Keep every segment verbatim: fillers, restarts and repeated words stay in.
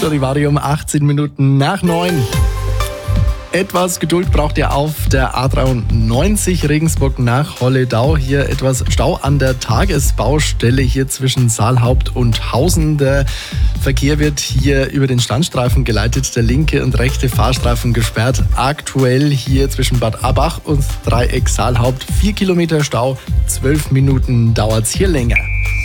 Charivari um achtzehn Minuten nach neun. Etwas Geduld braucht ihr auf der A dreiundneunzig Regensburg nach Holledau. Hier etwas Stau an der Tagesbaustelle hier zwischen Saalhaupt und Hausen. Der Verkehr wird hier über den Standstreifen geleitet, der linke und rechte Fahrstreifen gesperrt. Aktuell hier zwischen Bad Abach und Dreieck Saalhaupt vier Kilometer Stau, zwölf Minuten dauert es hier länger.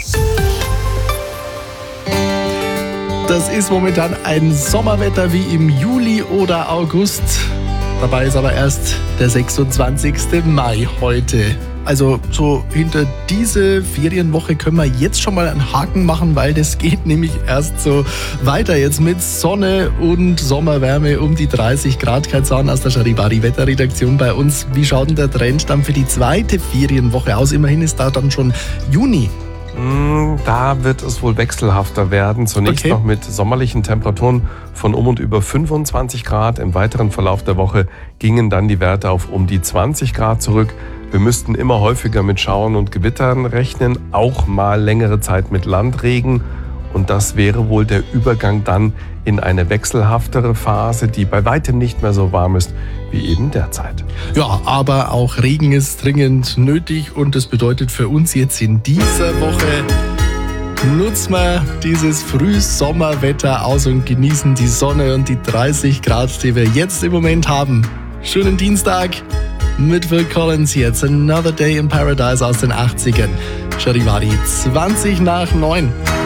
Das ist momentan ein Sommerwetter wie im Juli oder August. Dabei ist aber erst der sechsundzwanzigste Mai heute. Also so hinter diese Ferienwoche können wir jetzt schon mal einen Haken machen, weil das geht nämlich erst so weiter jetzt mit Sonne und Sommerwärme um die dreißig Grad. Kai Zahn aus der Charivari Wetterredaktion bei uns. Wie schaut denn der Trend dann für die zweite Ferienwoche aus? Immerhin ist da dann schon Juni. Da wird es wohl wechselhafter werden. Zunächst Okay. noch mit sommerlichen Temperaturen von um und über fünfundzwanzig Grad. Im weiteren Verlauf der Woche gingen dann die Werte auf um die zwanzig Grad zurück. Wir müssten immer häufiger mit Schauern und Gewittern rechnen, auch mal längere Zeit mit Landregen. Und das wäre wohl der Übergang dann in eine wechselhaftere Phase, die bei weitem nicht mehr so warm ist wie eben derzeit. Ja, aber auch Regen ist dringend nötig und das bedeutet für uns jetzt in dieser Woche, nutzen wir dieses Frühsommerwetter aus und genießen die Sonne und die dreißig Grad, die wir jetzt im Moment haben. Schönen Dienstag mit Phil Collins jetzt. Another Day in Paradise aus den achtzigern. Charivari zwanzig nach neun.